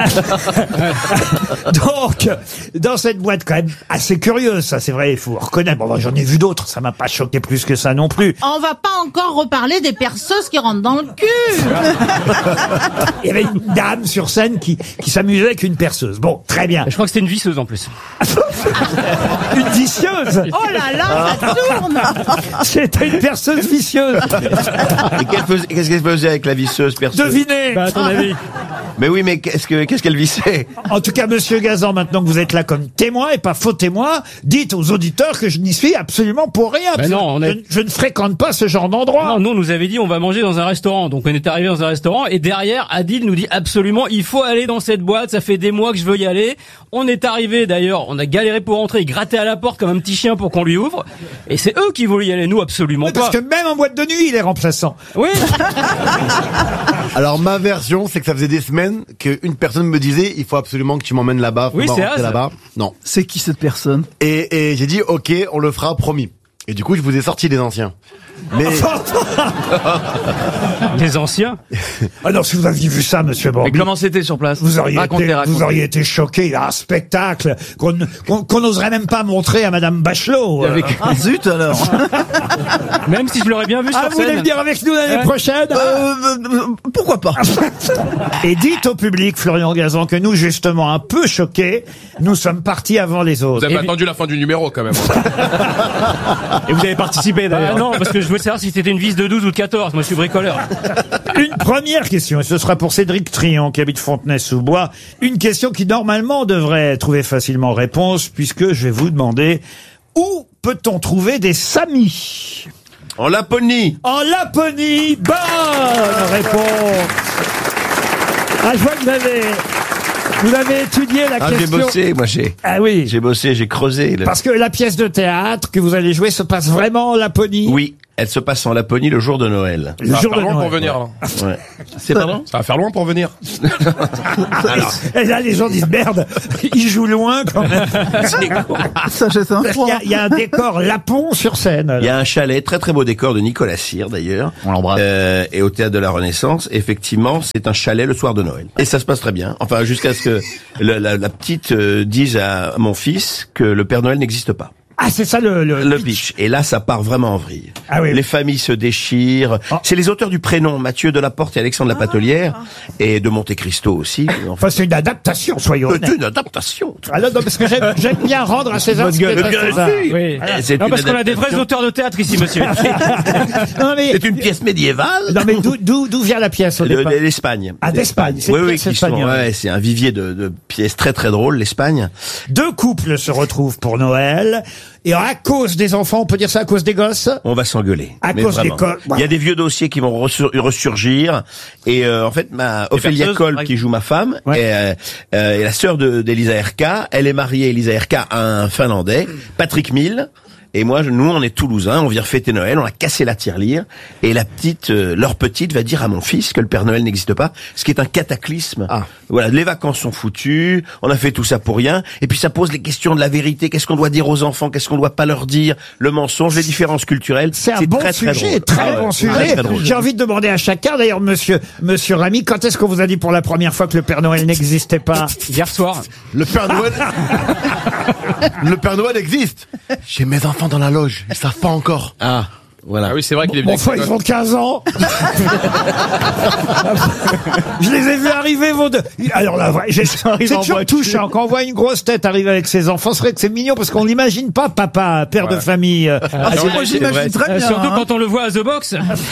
Donc, dans cette boîte quand même assez curieuse, ça c'est vrai, il faut reconnaître. Bon, moi, j'en ai vu d'autres, ça m'a pas choqué plus que ça non plus. On va pas encore reparler des perceuses qui rentrent dans le cul. Il y avait une dame sur scène qui, qui s'amusait avec une perceuse. Bon, très bien. Je crois que c'était une visseuse en plus. Une vicieuse. Oh là là, ça tourne. C'était une perceuse vicieuse. Et qu'elle faisait- qu'est-ce qu'elle faisait avec la visseuse perceuse? Devinez. Bah, à ton avis. Mais oui, mais qu'est-ce que qu'est-ce qu'elle vissait? En tout cas, monsieur Gazan, maintenant que vous êtes là comme témoin et pas faux témoin, dites aux auditeurs que je n'y suis absolument pour rien. Ben parce non, que on je, est- je ne fréquente pas ce genre d'endroit. Non, nous, on nous avait dit on va manger dans un restaurant. Donc on est arrivé dans un restaurant et derrière, Adil nous dit absolument il faut aller dans cette boîte. Ça fait des mois que je veux y aller. On est arrivé d'ailleurs, on a galéré pour rentrer, il grattait à la porte comme un petit chien pour qu'on lui ouvre. Et c'est eux qui voulaient y aller, nous absolument Oui, pas. parce que même en boîte de nuit, il est remplaçant. Oui. Alors, ma version, c'est que ça faisait des semaines qu'une personne me disait, il faut absolument que tu m'emmènes là-bas. faut Oui, c'est m'arrêter Haas. là-bas. Non. C'est qui cette personne? Et, et j'ai dit, ok, on le fera, promis. Et du coup, je vous ai sorti les anciens. Mais, Les anciens. Ah non, si vous aviez vu ça, monsieur Mais Bambi, comment c'était sur place? vous auriez, Racontez, été, racontez. vous auriez été choqué. Il y a un spectacle qu'on ne- qu'on qu'on n'oserait même pas montrer à madame Bachelot. Avec... Ah zut alors. Même si je l'aurais bien vu Ah, sur vous voulez scène. venir avec nous l'année Ouais. prochaine? Euh, euh, pourquoi pas? Et dites au public, Florian Gazan, que nous, justement, un peu choqués, nous sommes partis avant les Vous autres. avez Et- attendu la fin du numéro quand même. Et vous avez participé Ah d'ailleurs. non, parce que je voulais savoir si c'était une vis de douze ou de quatorze. Moi, je suis bricoleur. Une première question, et ce sera pour Cédric Trion, qui habite Fontenay-sous-Bois. Une question qui, normalement, devrait trouver facilement réponse, puisque je vais vous demander où peut-on trouver des samis? En Laponie. En Laponie. Bonne réponse. Ah, je vois que vous avez, vous avez étudié la Ah, j'ai question. bossé, moi j'ai. Ah oui. J'ai bossé, j'ai creusé. là. Parce que la pièce de théâtre que vous allez jouer se passe vraiment en Laponie. Oui. Elle se passe en Laponie le jour de Noël. Le ça jour va faire de loin Noël, pour venir. Ouais. Ouais. C'est pardon? Ça va faire loin pour venir. Alors. Et là, les gens disent merde, ils jouent loin quand même. Ça, j'ai ça. Il y, a, il y a un décor Lapon sur scène. Alors. Il y a un chalet, très très beau décor de Nicolas Cyr d'ailleurs. On l'embrasse. Euh, et au Théâtre de la Renaissance, effectivement, c'est un chalet le soir de Noël. Et ça se passe très bien. Enfin, jusqu'à ce que la, la, la petite euh, dise à mon fils que le Père Noël n'existe pas. Ah, c'est ça le, le, le pitch. Et là, ça part vraiment en vrille. Ah oui. Les familles se déchirent. Oh. C'est les auteurs du prénom, Mathieu Delaporte et Alexandre ah. Lapatelière, et de Monte Cristo aussi. Enfin, c'est une adaptation, soyons honnêtes. C'est une adaptation. Alors, non, parce que j'aime, j'aime bien rendre à César ce qui est à César. Oui. C'est non, parce qu'on a des vrais auteurs de théâtre ici, monsieur. non, mais, c'est une pièce médiévale. Non, mais d'où, d'où, d'où vient la pièce au de, départ? L'Espagne. Ah, d'Espagne. C'est oui, une oui, pièce qui sont, ouais, c'est un vivier de, de pièces très très drôles, l'Espagne. Deux couples se retrouvent pour Noël. Et à cause des enfants, on peut dire ça à cause des gosses? On va s'engueuler. À cause vraiment. des gosses. Il y a des vieux dossiers qui vont ressur- ressurgir. Et euh, en fait, ma Ophélia Kolb, qui joue ma femme, ouais. est, euh, est la sœur de, d'Elisa Erka. Elle est mariée, Elisa Erka, à un Finlandais, Patrick Mill. Et moi, nous, on est Toulousains, on vient fêter Noël, on a cassé la tirelire, et la petite, euh, leur petite va dire à mon fils que le Père Noël n'existe pas, ce qui est un cataclysme. Ah. Voilà, les vacances sont foutues, on a fait tout ça pour rien, et puis ça pose les questions de la vérité, qu'est-ce qu'on doit dire aux enfants, qu'est-ce qu'on doit pas leur dire, le mensonge, les différences culturelles. C'est un c'est bon très, sujet, très, très ah, bon ouais, sujet. très, très drôle. J'ai envie de demander à chacun, d'ailleurs, monsieur, monsieur Rami, quand est-ce qu'on vous a dit pour la première fois que le Père Noël n'existait pas? Hier soir. Le Père Noël, le Père Noël existe. J'ai mes enfants dans la loge. Ils savent pas encore. Ah, voilà. Ah oui, c'est vrai qu'il est Bon, venu. enfin, ils ont quinze ans. Je les ai vus arriver, vos deux. Alors là, j'ai- c'est toujours touchant. Quand on voit une grosse tête arriver avec ses enfants, c'est vrai que c'est mignon parce qu'on l'imagine pas, papa, père Ouais. de famille. euh, Ah, avec- moi, j'imagine très Euh, bien. surtout hein. quand on le voit à The Box.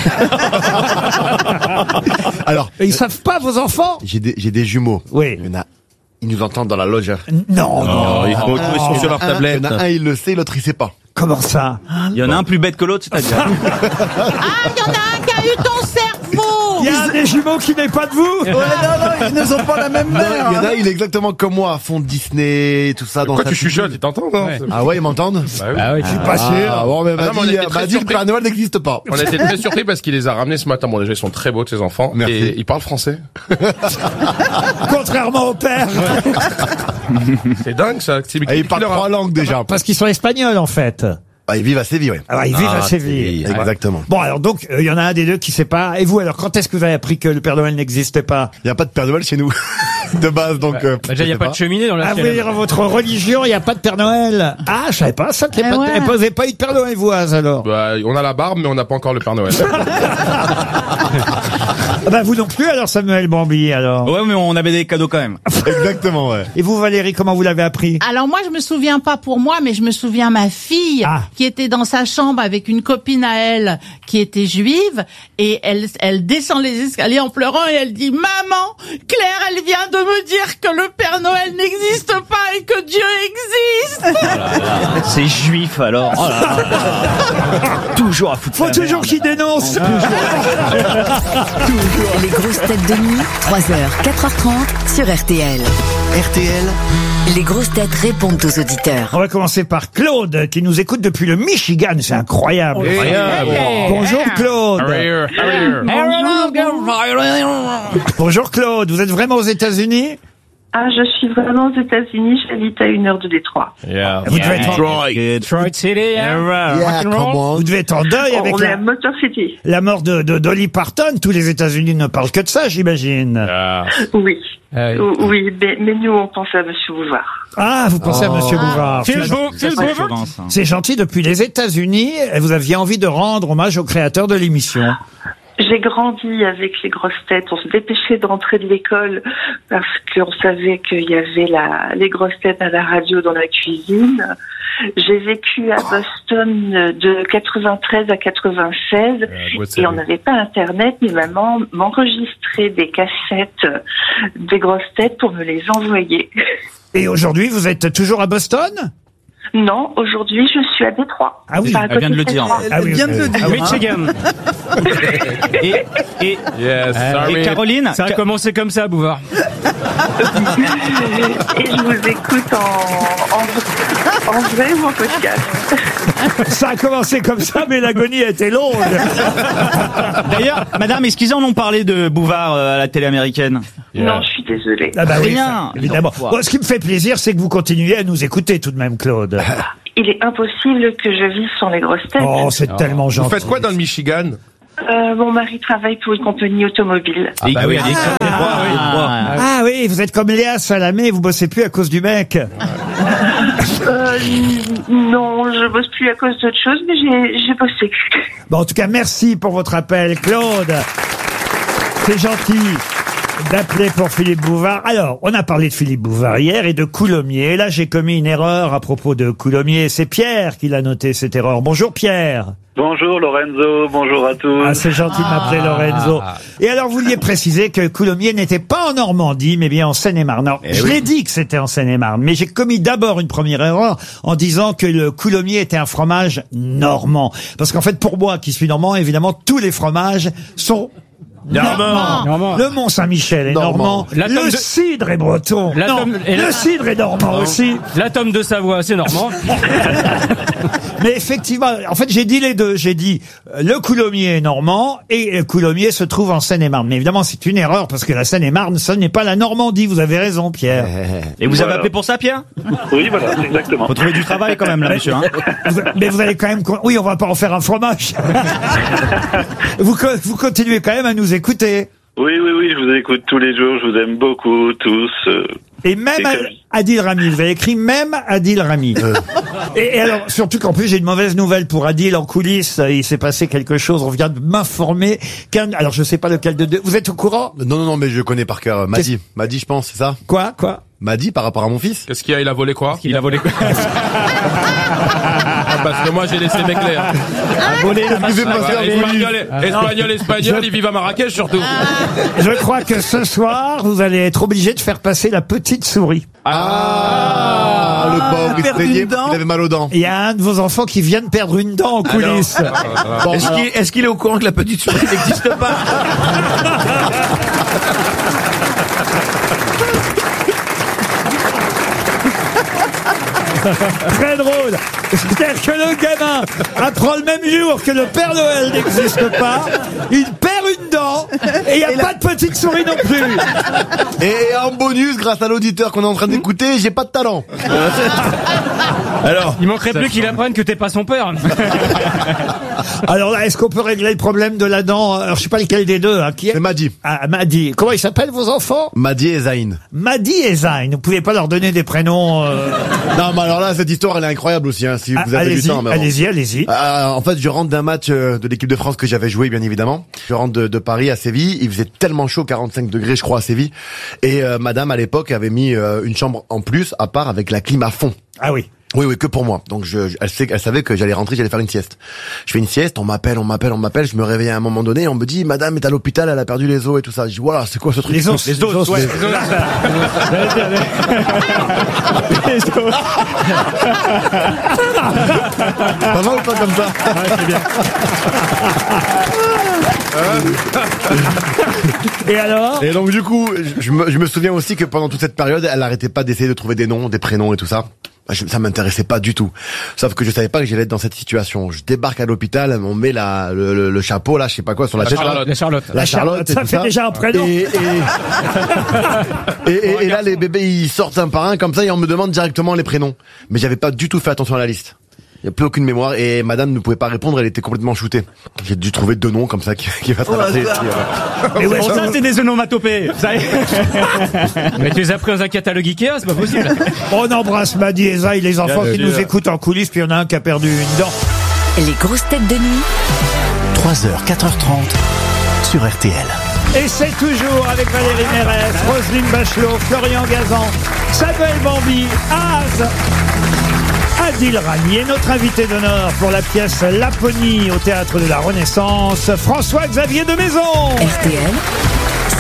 Alors, Et ils savent pas, vos enfants? j'ai des, j'ai des jumeaux. Oui. Il y en a, ils nous entendent dans la loge. Non, non. Oh, ils font Ah, ils sont sur leur un, tablette. Il y en a un, il le sait, l'autre, il sait pas. Comment ça? Il y en a un plus bête que l'autre, c'est-à-dire. Ah, il y en a un qui a eu ton cerveau. Il y a un des jumeaux qui n'est pas de vous? Ouais, non, non, ils ne sont pas la même Non, mère. il y en hein. a, il est exactement comme moi, à fond de Disney, tout ça. Dans Pourquoi sa tu petite chuchotes? bulle. Ils t'entendent, hein? Ouais. Ah ouais, ils m'entendent? Bah oui. Ah oui, Je suis pas sûr. Ah bon, mais Ah m'a non, mais on dit, était m'a très dit le surpris. Père Noël n'existe pas. On a été très surpris parce qu'il les a ramenés ce matin. Bon, déjà, ils sont très beaux, tes enfants. Merci. Et ils parlent français. Contrairement au père. C'est dingue, ça. C'est Et ils parlent trois langues déjà. Parce qu'ils sont espagnols, en fait. Ah, ils vivent à Séville, ouais. Alors, ils vivent Ah, à Séville. c'est- Exactement. Bon, alors donc, il y en a un des deux qui sait pas. Et vous, alors, quand est-ce que vous avez appris que le Père Noël n'existait pas? Il n'y a pas de Père Noël chez nous. De base, donc. euh, Bah, déjà, il n'y a je sais pas de cheminée dans la Ah, vous sienne. voulez dire, votre religion, il n'y a pas de Père Noël? Ah, je savais pas ça, qu'il n'y a Eh pas de... ouais. Eh, vous n'avez pas eu de Père Noël, vous, alors? Bah, on a la barbe, mais on n'a pas encore le Père Noël. Ah bah, vous non plus, alors, Samuel Bambi, alors. Ouais, mais on avait des cadeaux quand même. Exactement, ouais. Et vous, Valérie, comment vous l'avez appris? Alors moi, je me souviens pas pour moi, mais je me souviens ma fille Ah. qui était dans sa chambre avec une copine à elle qui était juive et elle, elle descend les escaliers en pleurant et elle dit « Maman, Claire, elle vient de me dire que le Père Noël n'existe pas et que Dieu existe !» C'est juif alors. Oh là là. Toujours à foutre. Faut la toujours merde. qu'il dénonce. Les grosses têtes de nuit, trois heures, quatre heures trente sur R T L. R T L, Les grosses têtes répondent aux auditeurs. On va commencer par Claude, qui nous écoute depuis le Michigan. C'est incroyable. Incroyable. Bonjour, Claude. Arrière, arrière. Bonjour, Claude. Vous êtes vraiment aux États-Unis? Ah, je suis vraiment aux États-Unis, j'habite à une heure de Détroit. Yeah. Vous devez être en... Detroit City, yeah. Yeah, come on. Vous devez être en deuil avec On est à la, Motor City. la mort de, de Dolly Parton. Tous les États-Unis ne parlent que de ça, j'imagine. Ah. Oui. Ah oui. O- Oui, mais, mais nous, on pense à Monsieur Bouvard. Ah, vous pensez à Monsieur Ah. Bouvard. Phil C'est- Beau- Phil Ouais. Beau- C'est gentil. Depuis les États-Unis, vous aviez envie de rendre hommage au créateur de l'émission. J'ai grandi avec les grosses têtes. On se dépêchait de rentrer de l'école parce qu'on savait qu'il y avait la, les grosses têtes à la radio dans la cuisine. J'ai vécu à Boston de quatre-vingt-treize à quatre-vingt-seize et on n'avait pas Internet. Mais maman m'enregistrait des cassettes des grosses têtes pour me les envoyer. Et aujourd'hui, vous êtes toujours à Boston? Non, aujourd'hui, je suis à Détroit. Ah oui, Enfin, à elle vient de le côté dire. Station. Ah oui, vient de le dire. Ah, Michigan. Et, et, Yes, Euh, sorry. et Caroline, Ça a commencé comme ça, Bouvard. Et je vous écoute en, en, en vrai ou en podcast. Ça a commencé comme ça, mais l'agonie a été longue. d'ailleurs, madame, est-ce qu'ils en ont parlé de Bouvard euh, à la télé américaine? Non, je suis désolée. Ah bah oui, Rien. ça, évidemment. Bon, ce qui me fait plaisir, c'est que vous continuez à nous écouter tout de même, Claude. Il est impossible que je vive sans les grosses têtes. Oh, c'est tellement Vous gentil. faites quoi dans le Michigan? Euh, mon mari travaille pour une compagnie automobile. Ah, bah oui, elle est sur les droits, oui, les droits. Ah oui, vous êtes comme Léa Salamé, vous bossez plus à cause du mec. Euh, non, je bosse plus à cause d'autre chose, mais j'ai, j'ai bossé. Bon, en tout cas, merci pour votre appel, Claude. C'est gentil d'appeler pour Philippe Bouvard. Alors, on a parlé de Philippe Bouvard hier et de Coulommiers. Et là, j'ai commis une erreur à propos de Coulommiers. C'est Pierre qui l'a noté, cette erreur. Bonjour, Pierre. Bonjour Lorenzo, bonjour à tous. Ah, c'est gentil de m'appeler Lorenzo. Et alors, vous vouliez préciser que Coulommiers n'était pas en Normandie, mais bien en Seine-et-Marne. Alors, je oui. l'ai dit que c'était en Seine-et-Marne, mais j'ai commis d'abord une première erreur en disant que le Coulommiers était un fromage normand. Parce qu'en fait, pour moi, qui suis normand, évidemment, tous les fromages sont normand. Normand. Le Mont-Saint-Michel est normand. La Le tome de- cidre est breton. La Non, tome- et le la- cidre est normand aussi. La tome de Savoie, c'est normand. Mais effectivement, en fait, j'ai dit les deux. J'ai dit euh, le Coulommiers est normand et le Coulommiers se trouve en Seine-et-Marne. Mais évidemment, c'est une erreur parce que la Seine-et-Marne, ce n'est pas la Normandie. Vous avez raison, Pierre. Et vous avez Voilà. appelé pour ça, Pierre? Oui, voilà, exactement. Faut trouver du travail quand même, là, monsieur. Hein. Vous- mais vous allez quand même... con- Oui, on va pas en faire un fromage. vous, co- vous continuez quand même à nous écouter. Oui, oui, oui, je vous écoute tous les jours, je vous aime beaucoup, tous. euh, Et même Et que- Ad- Adil Rami, vous avez écrit même Adil Rami. Et, et alors, surtout qu'en plus, j'ai une mauvaise nouvelle pour Adil en coulisses. Il s'est passé quelque chose. On vient de m'informer qu'un... Alors, je sais pas lequel de deux. Vous êtes au courant? Non, non, non, mais je connais par cœur. Madi. Madi, je pense, c'est ça? Quoi? Quoi? Madi par rapport à mon fils? Qu'est-ce qu'il y a? Il a volé quoi? Il a volé quoi? Ah, parce que moi j'ai laissé m'éclairer. Volé la Vous pouvez machine. pas faire Espagnol, espagnol, espagnol, ils vivent à Marrakech surtout. Je crois que ce soir, vous allez être obligé de faire passer la petite souris. Ah, le pauvre, il se perdu plaignait une parce dent. qu'il avait mal aux dents. Il y a un de vos enfants qui vient de perdre une dent en coulisses. Bon, Est-ce alors- qu'il est, est-ce qu'il est au courant que la petite souris n'existe pas? Très drôle. C'est-à-dire que le gamin apprend le même jour que le Père Noël n'existe pas. Il perd une dent et il n'y a pas de petite souris non plus. Et en bonus, grâce à l'auditeur qu'on est en train d'écouter, j'ai pas de talent. Alors, Il manquerait plus qu'il apprenne que t'es pas son père. Alors là, est-ce qu'on peut régler le problème de la dent? Alors, je sais pas lequel des deux. Hein, qui est C'est Madi. Ah, Madi. Comment ils s'appellent vos enfants? Madi et Zayn. Madi et Zayn. Vous pouvez pas leur donner des prénoms. Euh... Non, mais alors là, cette histoire, elle est incroyable aussi, hein, si Ah, vous avez du allez-y, temps. mais bon. allez-y, allez-y. Euh, en fait, je rentre d'un match euh, de l'équipe de France que j'avais joué, bien évidemment. Je rentre de, de Paris à Séville. Il faisait tellement chaud, quarante-cinq degrés, je crois, à Séville. Et euh, madame, à l'époque, avait mis euh, une chambre en plus, à part, avec la clim à fond. Ah oui. Oui, oui, que pour moi. Donc, je, je- elle, sait, elle savait que j'allais rentrer, j'allais faire une sieste. Je fais une sieste, on m'appelle, on m'appelle, on m'appelle. Je me réveille à un moment donné, on me dit, madame est à l'hôpital, elle a perdu les os et tout ça. Je dis, voilà, c'est quoi ce truc? Les os, les os, ouais. les Pas mal ou pas comme ça? Et alors? Et donc du coup, je me, je me souviens aussi que pendant toute cette période, elle arrêtait pas d'essayer de trouver des noms, des prénoms et tout ça. Je, ça m'intéressait pas du tout. Sauf que je savais pas que j'allais être dans cette situation. Je débarque à l'hôpital, on met la, le, le, le chapeau là, je sais pas quoi, sur la, La tête. Charlotte. La Charlotte. La La Charlotte, Charlotte, et ça tout fait déjà un prénom. Et, et, et, et- et là, les bébés, ils sortent un par un comme ça et on me demande directement les prénoms. Mais j'avais pas du tout fait attention à la liste. Il y a plus aucune mémoire et madame ne pouvait pas répondre, elle était complètement shootée. J'ai dû trouver deux noms comme ça qui, qui va traverser. hasard. Mais ouais, Bon, ça, c'est des onomatopées. Ça y est. Mais tu les as pris dans un catalogue Ikea, c'est pas possible. On embrasse Madi et Zayn, les enfants Bien qui sûr. nous écoutent en coulisses, puis il y en a un qui a perdu une dent. Les grosses têtes de nuit. trois heures, quatre heures trente sur R T L. Et c'est toujours avec Valérie Mérès, Roselyne Bachelot, Florian Gazan, Samuel Bambi, Az, Adil Rami et notre invité d'honneur pour la pièce Laponie au Théâtre de la Renaissance, François-Xavier de Maison. R T L. Ces grosses têtes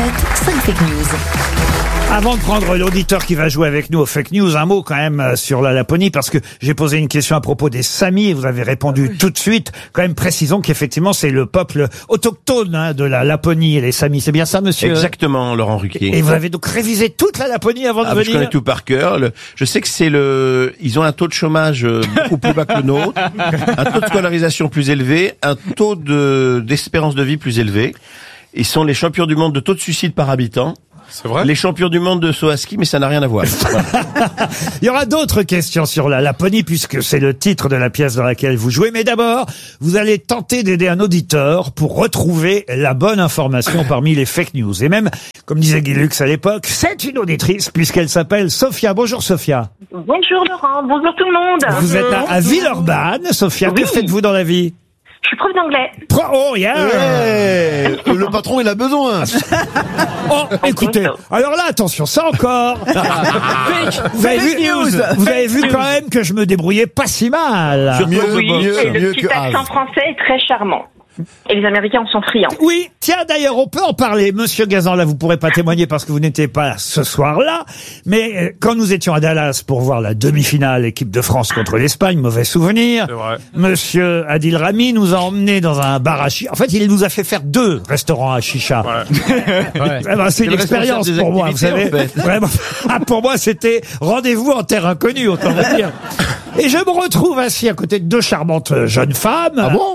cinq fake news. Avant de prendre l'auditeur qui va jouer avec nous aux fake news, un mot quand même euh, sur la Laponie, parce que j'ai posé une question à propos des Samis et vous avez répondu tout de suite. Quand même, précisons qu'effectivement, c'est le peuple autochtone hein, de la Laponie et les Samis. C'est bien ça, monsieur? Exactement, Laurent Ruquier. Et vous avez donc révisé toute la Laponie avant de Ah, venir? je connais tout par cœur. Le- je sais que c'est le, ils ont un taux de chômage euh, beaucoup plus bas que le nôtre, un taux de scolarisation plus élevé, un taux de d'espérance de vie plus élevé. Ils sont les champions du monde de taux de suicide par habitant. C'est vrai? Les champions du monde de saut à ski, mais ça n'a rien à voir. Voilà. Il y aura d'autres questions sur la Laponie puisque c'est le titre de la pièce dans laquelle vous jouez. Mais d'abord, vous allez tenter d'aider un auditeur pour retrouver la bonne information parmi les fake news. Et même, comme disait Guy Lux à l'époque, c'est une auditrice puisqu'elle s'appelle Sophia. Bonjour Sophia. Bonjour Laurent, bonjour tout le monde. Vous êtes à, à Villeurbanne. Sophia, Oui. que faites-vous dans la vie? Je suis prof d'anglais. Pro- Oh, yeah. Ouais. Le patron, il a besoin. Oh, écoutez, alors là, attention, ça encore. Vous avez vu, vous avez vu quand même que je me débrouillais pas si mal. Mieux, Oui, mieux, et le mieux petit que accent Az. français est très charmant. Et les Américains en sont friands. Oui, tiens d'ailleurs, on peut en parler. Monsieur Gazan, là, vous pourrez pas témoigner parce que vous n'étiez pas ce soir-là. Mais euh, quand nous étions à Dallas pour voir la demi-finale équipe de France contre l'Espagne, mauvais souvenir. C'est vrai. Monsieur Adil Rami nous a emmenés dans un bar à chicha. En fait, il nous a fait faire deux restaurants à chicha. Ouais. Eh ben, c'est une le expérience responsable des pour moi, vous savez. activités, en fait. Vraiment. Ah, pour moi, c'était rendez-vous en terre inconnue, autant vous dire. Et je me retrouve assis à côté de deux charmantes jeunes femmes. Ah bon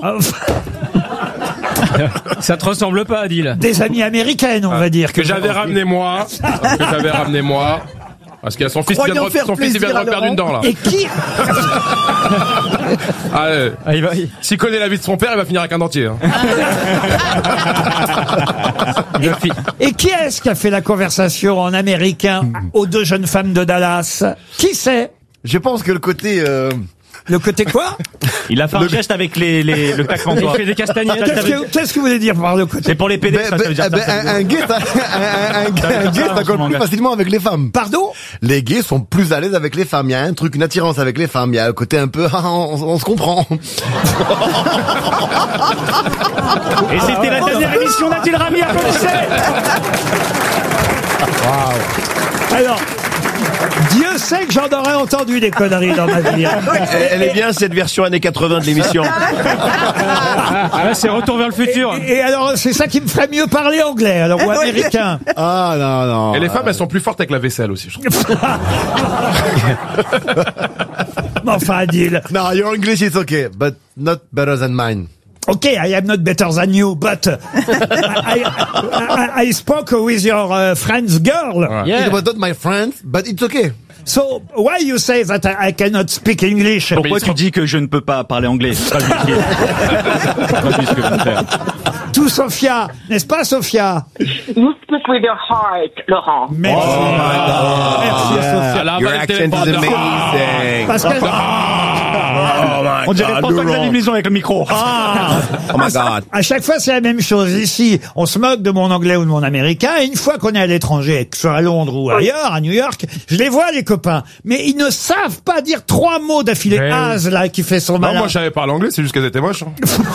Ça te ressemble pas, Adil. Des amies américaines, on va dire. Que j'avais ramené moi. Que j'avais ramené moi. Parce qu'il y a son fils qui vient de, Croyant faire son fils, il vient de plaisir à reperdre une dent, là. Et qui Ah, ouais. Ah, il va, il- S'il connaît la vie de son père, il va finir avec un dentier. Hein. il va fi- Et qui est-ce qui a fait la conversation en américain aux deux jeunes femmes de Dallas? Qui c'est? Je pense que le côté... euh, Le côté quoi? Il a fait un geste avec les, les, le claquement de il doigts. fait des castagnettes. Qu'est-ce que, qu'est-ce que vous voulez dire par le côté? C'est pour les P D, ben, ça, ça veut dire ben, ça, ça veut un, un dire. gay, ça, un, un, un, un gay, ça colle plus facilement avec les femmes. Pardon? Les gays sont plus à l'aise avec les femmes. Il y a un truc, une attirance avec les femmes. Il y a un côté un peu, ah, on, on se comprend. Et c'était la dernière émission d'Adil Rami, applaudissez. Alors, Dieu sait que j'en aurais entendu des conneries dans ma vie. hein. Elle, elle est bien cette version années quatre-vingts de l'émission. Ah, là, c'est Retour vers le futur. Et, et alors, c'est ça qui me ferait mieux parler anglais, alors, ou américain. Ah, non, non. Et les femmes, elles sont plus fortes avec la vaisselle aussi, je trouve. Mais enfin, Adil. No, your English is okay, but not better than mine. Okay, I am not better than you, but I, I, I spoke with your uh, friend's girl. It was not my friend, but it's okay. So, why you say that I, I cannot speak English? Pourquoi tu dis que je ne peux pas parler anglais? Traduis ce que je veux faire. Tout Sophia, n'est-ce pas Sophia? You speak with your heart, Laurent. Merci. Merci Sophia. La Your balle était accent pas is de- amazing. Parce que, On dirait François Xavier Blison avec le micro. ah, Oh my God. à chaque fois c'est la même chose. Ici, on se moque de mon anglais ou de mon américain. Et une fois qu'on est à l'étranger, que ce soit à Londres ou ailleurs, à New York, je les vois les copains. Mais ils ne savent pas dire trois mots d'affilée. Mais oui. Az là qui fait son Non, malin. moi, je savais parler anglais, c'est juste qu'elles étaient moches. Hein.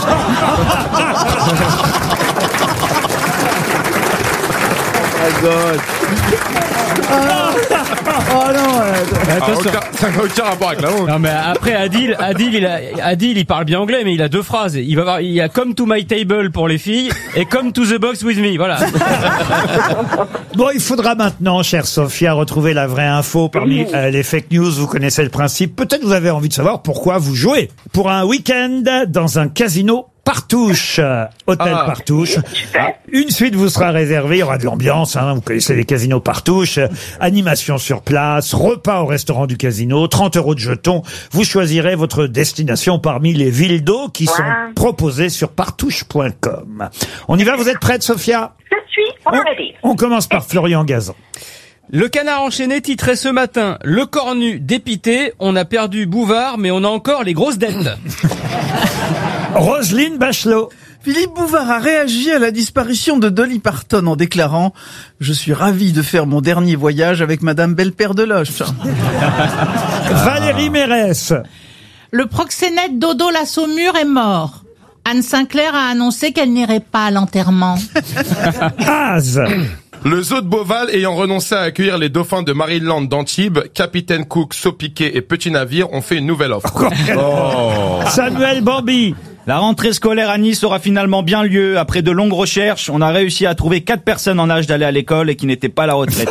Oh non, euh, Ah, Attention. aucun- ça n'a aucun rapport avec la langue. Non mais après Adil, Adil, il a, Adil, il parle bien anglais, mais il a deux phrases. Il va avoir, il y a come to my table pour les filles et come to the box with me. Voilà. Bon, il faudra maintenant, chère Sophia, retrouver la vraie info parmi euh, les fake news. Vous connaissez le principe. Peut-être vous avez envie de savoir pourquoi vous jouez pour un week-end dans un casino Partouche, euh, hôtel Ah. Partouche. Une suite vous sera réservée, il y aura de l'ambiance, hein, vous connaissez les casinos Partouche, euh, animation sur place, repas au restaurant du casino, trente euros de jetons. Vous choisirez votre destination parmi les villes d'eau qui sont proposées sur partouche point com. On y va, vous êtes prête, Sophia? Je suis ready. On commence par Florian Gazan. Le Canard enchaîné titrait ce matin le cornu dépité. On a perdu Bouvard, mais on a encore les grosses dettes. Roselyne Bachelot. Philippe Bouvard a réagi à la disparition de Dolly Parton en déclarant « Je suis ravi de faire mon dernier voyage avec Madame Belle-Père de Loche. » Valérie Mérès. Le proxénète Dodo la Saumure est mort. Anne Sinclair a annoncé qu'elle n'irait pas à l'enterrement. Az. Le zoo de Beauval ayant renoncé à accueillir les dauphins de Maryland d'Antibes, Capitaine Cook, Saupiquet et Petit Navire ont fait une nouvelle offre. Oh. Samuel Bambi. La rentrée scolaire à Nice aura finalement bien lieu. Après de longues recherches, on a réussi à trouver quatre personnes en âge d'aller à l'école et qui n'étaient pas à la retraite.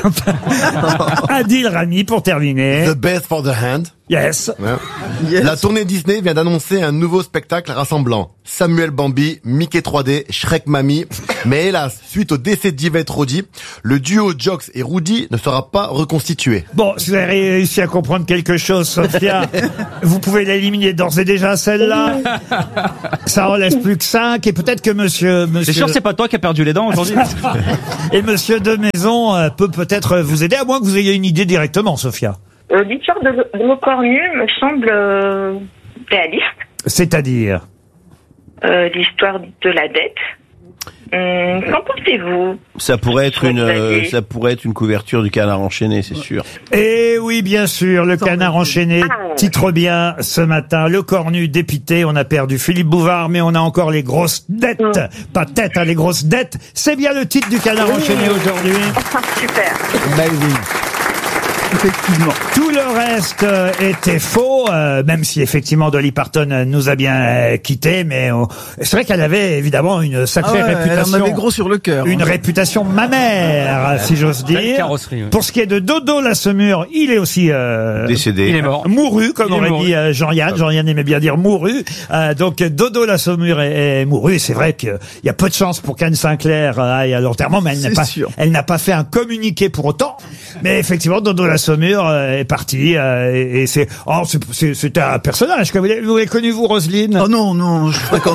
Adil Rami pour terminer. The best for the hand. Yes. Ouais. Yes. La tournée Disney vient d'annoncer un nouveau spectacle rassemblant Samuel Bambi, Mickey trois D, Shrek Mamie. Mais hélas, suite au décès d'Yvette Roddy, le duo Jox et Rudy ne sera pas reconstitué. Bon, si vous avez réussi à comprendre quelque chose, Sophia, vous pouvez l'éliminer d'ores et déjà celle-là. Ça en laisse plus que cinq et peut-être que monsieur... monsieur... C'est sûr que c'est pas toi qui as perdu les dents aujourd'hui. Et monsieur Demaison euh, peut peut-être vous aider, à moins que vous ayez une idée directement, Sophia. Euh, L'histoire de, de nos cornus me semble euh, réaliste. C'est-à-dire Euh, L'histoire de la dette. Hum, qu'en pensez-vous? Ça pourrait être une, euh, ça pourrait être une couverture du Canard enchaîné, c'est sûr. Eh oui, bien sûr, le Canard enchaîné titre bien ce matin. Le cornu dépité, on a perdu Philippe Bouvard, mais on a encore les grosses dettes. Pas tête, hein, les grosses dettes. C'est bien le titre du Canard enchaîné aujourd'hui. Super. Amazing. Effectivement. Tout le reste euh, était faux, euh, même si effectivement Dolly Parton euh, nous a bien euh, quittés, mais euh, c'est vrai qu'elle avait évidemment une sacrée Ah ouais, réputation. elle en avait gros sur le cœur. Une hein. réputation mammaire, si j'ose Belle dire. carrosserie, ouais. Pour ce qui est de Dodo Lassemure, il est aussi euh, Décédé. Il est mort. mouru, comme Il est aurait mouru. dit euh, Jean-Yann. Jean-Yann aimait bien dire mouru. Euh, donc Dodo Lassemure est, est mouru. Et c'est vrai qu'il y a peu de chance pour qu'Anne Sinclair euh, aille à l'enterrement, mais elle n'a C'est pas, sûr. elle n'a pas fait un communiqué pour autant. Mais effectivement, Dodo Lassemure euh, est parti euh, et, et c'est, oh, c'est, c'est, c'était un personnage que vous l'avez, vous l'avez connu vous, Roselyne. Oh non, non, je fréquente.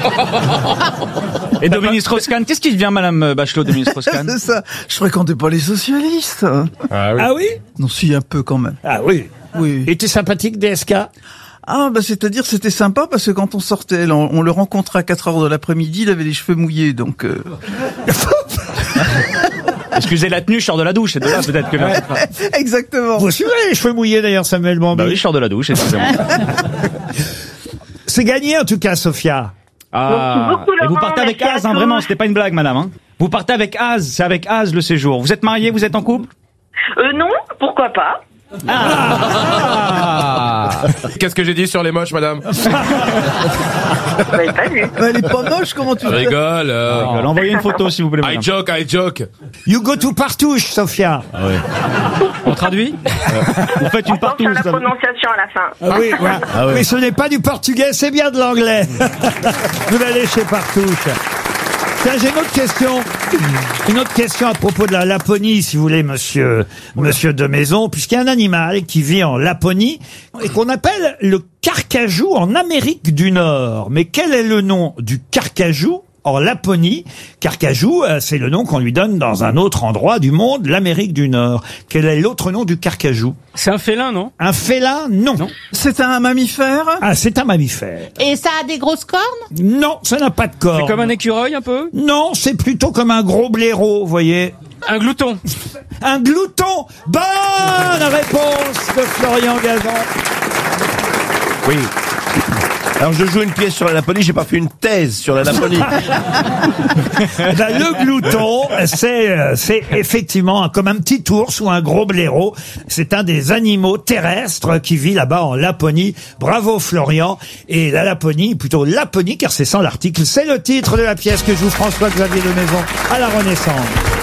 Et Dominique Strauss-Kahn, qu'est-ce qui devient Madame Bachelot, Dominique Strauss-Kahn? C'est ça. Je fréquentais pas les socialistes. Ah oui. Ah oui? Non, si, un peu quand même. Ah oui. Oui. Il était sympathique, D S K. Ah, bah, c'est-à-dire, c'était sympa parce que quand on sortait, là, on, on le rencontrait à quatre heures de l'après-midi, il avait les cheveux mouillés, donc, euh... Excusez la tenue, je sors de la douche, c'est de là peut-être que... Exactement. Vous suivez les cheveux mouillés d'ailleurs, Samuel Bambi. Bah oui, je sors de la douche, excusez-moi. C'est gagné en tout cas, Sophia. Ah. Merci beaucoup, Et vous Laurent, partez avec merci à Az, hein, tous. vraiment, c'était pas une blague, madame. Hein. Vous partez avec Az, c'est avec Az le séjour. Vous êtes marié, vous êtes en couple? Euh, non, pourquoi pas? Ah. Qu'est-ce que j'ai dit sur les moches, madame? Vous n'avez pas vu. Bah, elle est pas moche, comment tu Je fais? rigole. Euh... Alors, envoyez une photo, s'il vous plaît, I madame. joke, I joke. You go to partouche, Sophia. Ah ouais. On traduit? Vous faites une On pense à partouche, la ça. prononciation à la fin. Ah oui, ouais. Ah ouais. Mais ce n'est pas du portugais, c'est bien de l'anglais. Vous allez chez Partouche. Tiens, j'ai une autre question. Une autre question à propos de la Laponie, si vous voulez, monsieur, monsieur de Maison, puisqu'il y a un animal qui vit en Laponie et qu'on appelle le carcajou en Amérique du Nord. Mais quel est le nom du carcajou en Laponie? Carcajou, euh, c'est le nom qu'on lui donne dans un autre endroit du monde, l'Amérique du Nord. Quel est l'autre nom du carcajou? C'est un félin, non? Un félin? Non. C'est un mammifère? Ah, c'est un mammifère. Et ça a des grosses cornes? Non, ça n'a pas de corps. C'est comme un écureuil, un peu? Non, c'est plutôt comme un gros blaireau, vous voyez. Un glouton. Un glouton. Bonne réponse de Florian Gazan. Oui. Alors je joue une pièce sur la Laponie, j'ai pas fait une thèse sur la Laponie. Eh ben, le glouton, c'est euh, c'est effectivement comme un petit ours ou un gros blaireau. C'est un des animaux terrestres qui vit là-bas en Laponie. Bravo Florian. Et la Laponie, plutôt Laponie, car c'est sans l'article. C'est le titre de la pièce que joue François-Xavier de Maison à la Renaissance.